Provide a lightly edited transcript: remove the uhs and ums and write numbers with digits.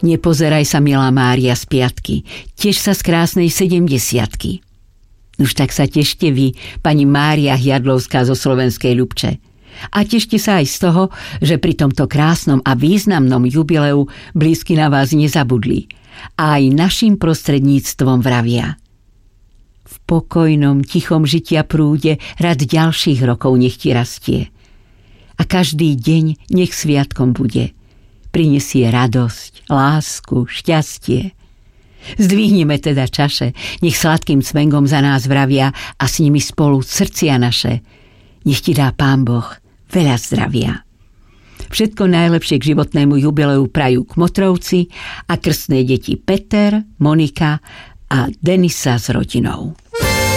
Nepozeraj sa, milá Mária, z piatky. Teš sa z krásnej 70-ky. Už tak sa tešte vy, pani Mária Hjadlovská zo Slovenskej Ľubče. A tešte sa aj z toho, že pri tomto krásnom a významnom jubileu blízky na vás nezabudli. A aj našim prostredníctvom vravia. V pokojnom, tichom žitia prúde rad ďalších rokov nech ti rastie. A každý deň nech sviatkom bude. Prinesie radosť, lásku, šťastie. Zdvihneme teda čaše, nech sladkým cvengom za nás vravia a s nimi spolu srdcia naše. Nech ti dá Pán Boh veľa zdravia. Všetko najlepšie k životnému jubileu prajú Kmotrovci a krstné deti Peter, Monika a Denisa s rodinou.